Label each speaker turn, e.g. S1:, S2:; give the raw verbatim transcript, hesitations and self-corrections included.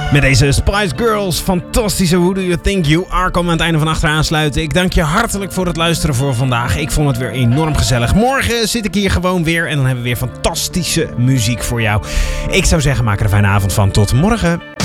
S1: Met deze Spice Girls, fantastische Who Do You Think You Are, komen we aan het einde van achteraan sluiten. Ik dank je hartelijk voor het luisteren voor vandaag. Ik vond het weer enorm gezellig. Morgen zit ik hier gewoon weer en dan hebben we weer fantastische muziek voor jou. Ik zou zeggen, maak er een fijne avond van. Tot morgen.